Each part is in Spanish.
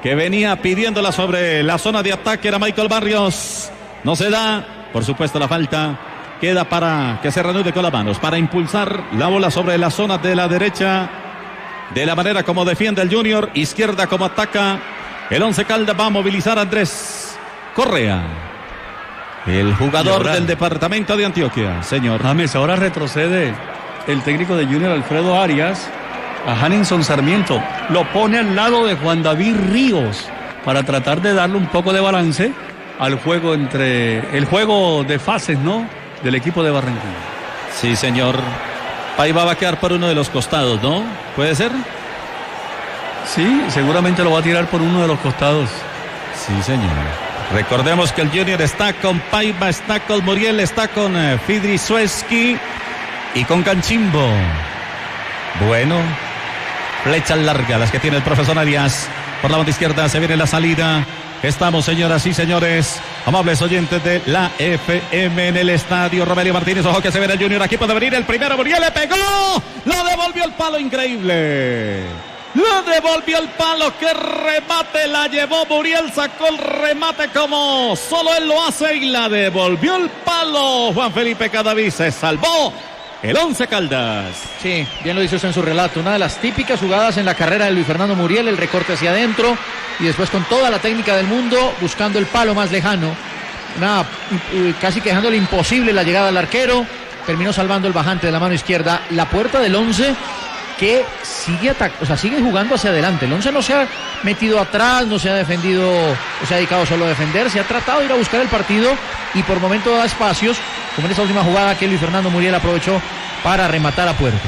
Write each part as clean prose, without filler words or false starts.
que venía pidiéndola sobre la zona de ataque, era Michael Barrios. No se da, por supuesto la falta queda para que se reanude con las manos, para impulsar la bola sobre la zona de la derecha, de la manera como defiende el Junior, izquierda como ataca. El Once Caldas va a movilizar a Andrés Correa, el jugador del departamento de Antioquia. Señor James, ahora retrocede el técnico de Junior, Alfredo Arias, a Hanninson Sarmiento. Lo pone al lado de Juan David Ríos para tratar de darle un poco de balance al juego el juego de fases, ¿no?, del equipo de Barranquilla. Sí, señor. Paiva va a quedar por uno de los costados, ¿no? ¿Puede ser? Sí, seguramente lo va a tirar por uno de los costados. Sí, señor. Recordemos que el Junior está con Paiva, está con Muriel, está con Fidrizueski y con Canchimbo. Bueno, flechas largas las que tiene el profesor Arias. Por la banda izquierda se viene la salida. Estamos, señoras y señores, amables oyentes de la FM, en el estadio Romelio Martínez. Ojo que se ve el Junior, aquí puede venir el primero. Muriel le pegó, lo devolvió el palo, increíble. Lo devolvió el palo, qué remate la llevó Muriel, sacó el remate como solo él lo hace y la devolvió el palo. Juan Felipe Cadaví, se salvó el Once Caldas. Sí, bien lo dice usted en su relato, una de las típicas jugadas en la carrera de Luis Fernando Muriel, el recorte hacia adentro y después con toda la técnica del mundo buscando el palo más lejano, casi que dejándole imposible la llegada al arquero, terminó salvando el bajante de la mano izquierda. La puerta del Once que sigue jugando hacia adelante. El Once no se ha metido atrás, no se ha defendido, o se ha dedicado solo a defender, se ha tratado de ir a buscar el partido y por momento da espacios, como en esta última jugada que Luis Fernando Muriel aprovechó para rematar a puerta.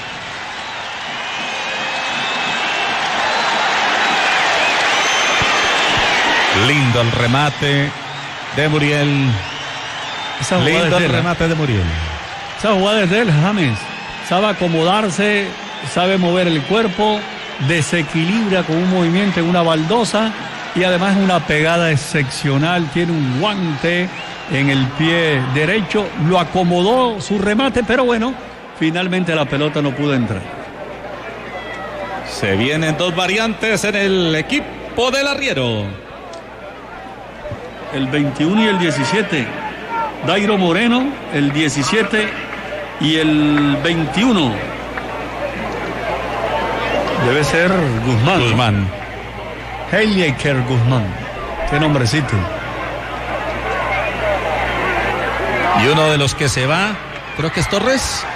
Lindo el remate de Muriel. Lindo el remate de Muriel. Esa jugada es de él, James. Sabe acomodarse, sabe mover el cuerpo, desequilibra con un movimiento en una baldosa y además una pegada excepcional. Tiene un guante en el pie derecho, lo acomodó su remate, pero bueno, finalmente la pelota no pudo entrar. Se vienen dos variantes en el equipo del arriero. El 21 y el 17. Dairo Moreno, el 17 y el 21. Debe ser Guzmán. Heiliger Guzmán. Qué nombrecito. Y uno de los que se va, creo que es Torres.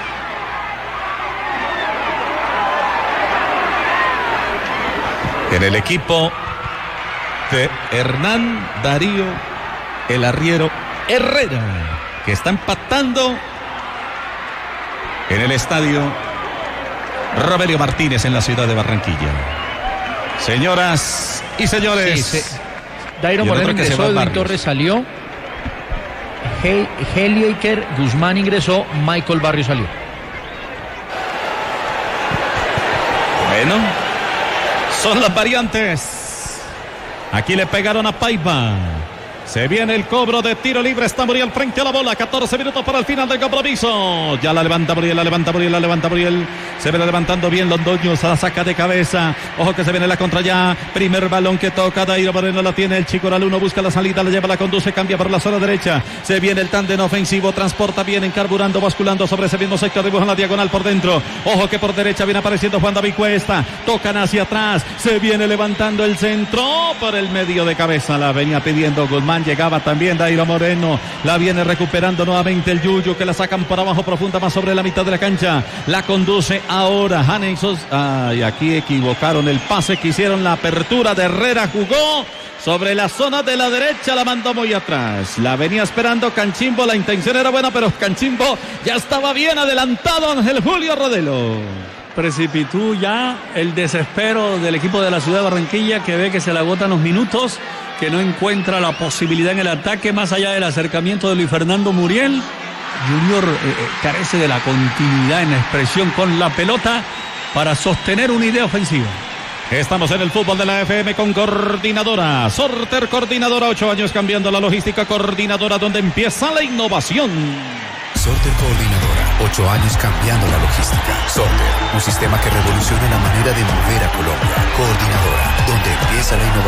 En el equipo de Hernán Darío, el arriero Herrera, que está empatando en el estadio Romelio Martínez en la ciudad de Barranquilla. Señoras y señores, sí. Dairo Moreno ingresó, Edwin Torres salió, Heiliger Guzmán ingresó, Michael Barrios salió. Bueno, son las variantes. Aquí le pegaron a Paiva. Se viene el cobro de tiro libre. Está Muriel frente a la bola. 14 minutos para el final del compromiso. Ya la levanta Muriel, la levanta Muriel. Se viene levantando bien Londoño. Se la saca de cabeza. Ojo que se viene la contra ya. Primer balón que toca. Dairo Moreno la tiene. El chico Raluno busca la salida. La lleva, la conduce. Cambia por la zona derecha. Se viene el tándem ofensivo. Transporta bien, encarburando, basculando sobre ese mismo sector. Dibujan la diagonal por dentro. Ojo que por derecha viene apareciendo Juan David Cuesta. Tocan hacia atrás. Se viene levantando el centro. Por el medio de cabeza. La venía pidiendo Guzmán. Llegaba también Dairo Moreno, la viene recuperando nuevamente el Yuyu, que la sacan por abajo profunda, más sobre la mitad de la cancha, la conduce ahora Hanexos. Ay, aquí equivocaron el pase que hicieron, la apertura de Herrera, jugó sobre la zona de la derecha, la mandó muy atrás, la venía esperando Canchimbo, la intención era buena, pero Canchimbo ya estaba bien adelantado. Ángel Julio Rodelo. Precipitó ya el desespero del equipo de la ciudad de Barranquilla, que ve que se le agotan los minutos, que no encuentra la posibilidad en el ataque más allá del acercamiento de Luis Fernando Muriel. Junior carece de la continuidad en la expresión con la pelota para sostener una idea ofensiva. Estamos en el fútbol de la FM con Coordinadora. Sorter Coordinadora, 8 años cambiando la logística. Coordinadora, donde empieza la innovación. Sorter Coordinadora, 8 años cambiando la logística. Sorter, un sistema que revoluciona la manera de mover a Colombia. Coordinadora, donde empieza la innovación.